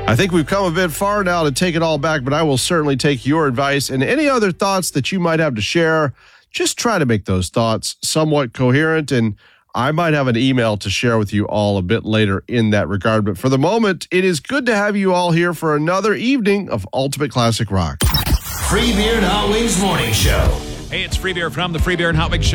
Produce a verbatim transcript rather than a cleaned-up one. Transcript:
I think we've come a bit far now to take it all back, but I will certainly take your advice and any other thoughts that you might have to share. Just try to make those thoughts somewhat coherent, and I might have an email to share with you all a bit later in that regard. But for the moment, it is good to have you all here for another evening of Ultimate Classic Rock. Free Beer and Hot Wings Morning Show. Hey, it's Free Beer from the Free Beer and Hot Wings Show.